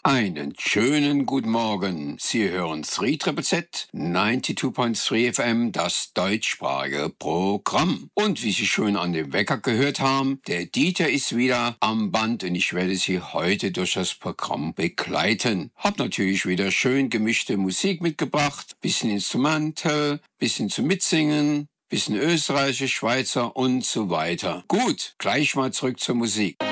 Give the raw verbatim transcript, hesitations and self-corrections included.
Einen schönen guten Morgen. Sie hören drei Z Z zweiundneunzig Komma drei F M, das deutschsprachige Programm. Und wie Sie schon an dem Wecker gehört haben, der Dieter ist wieder am Band und ich werde Sie heute durch das Programm begleiten. Hab natürlich wieder schön gemischte Musik mitgebracht, bisschen Instrumente, bisschen zum Mitsingen, bisschen Österreichisch, Schweizer und so weiter. Gut, gleich mal zurück zur Musik.